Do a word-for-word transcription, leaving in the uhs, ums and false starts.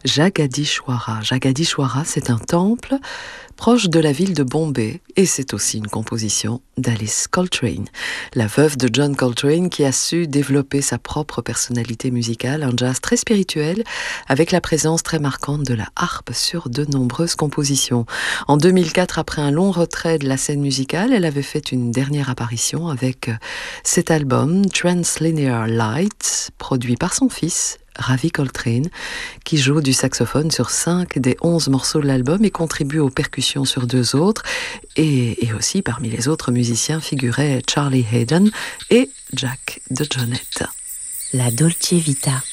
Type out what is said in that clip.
Jagadishwara. Jagadishwara, c'est un temple proche de la ville de Bombay et c'est aussi une composition d'Alice Coltrane, la veuve de John Coltrane qui a su développer sa propre personnalité musicale, un jazz très spirituel avec la présence très marquante de la harpe sur de nombreuses compositions. En deux mille quatre, après un long retrait de la scène musicale, elle avait fait une dernière apparition avec cet album Translinear Light, produit par son fils Ravi Coltrane, qui joue du saxophone sur cinq des onze morceaux de l'album et contribue aux percussions sur deux autres. Et, et aussi, parmi les autres musiciens, figuraient Charlie Haydon et Jack DeJohnette. La Dolce Vita.